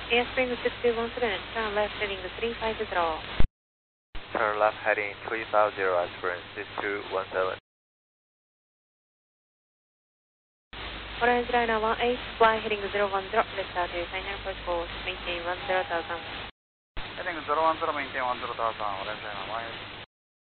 Airspring 6217, turn left heading 350. Turn left heading 350, Aspirin 6217. Orange Liner 18, fly heading 010, left out to final approach course, maintain 10,000. Heading 010, maintain 10,000, Orange Liner 18.